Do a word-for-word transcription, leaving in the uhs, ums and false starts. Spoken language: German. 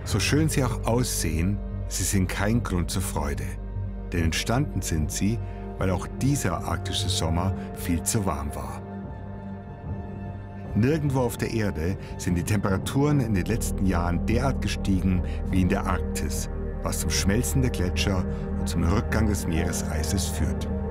So schön sie auch aussehen, sie sind kein Grund zur Freude. Denn entstanden sind sie, weil auch dieser arktische Sommer viel zu warm war. Nirgendwo auf der Erde sind die Temperaturen in den letzten Jahren derart gestiegen wie in der Arktis, was zum Schmelzen der Gletscher und zum Rückgang des Meereseises führt.